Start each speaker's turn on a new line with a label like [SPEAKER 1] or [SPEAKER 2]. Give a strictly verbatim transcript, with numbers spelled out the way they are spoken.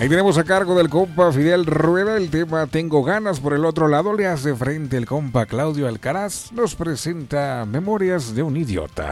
[SPEAKER 1] Ahí tenemos a cargo del compa Fidel Rueda el tema Tengo Ganas. Por el otro lado le hace frente el compa Claudio Alcaraz. Nos presenta Memorias de un Idiota.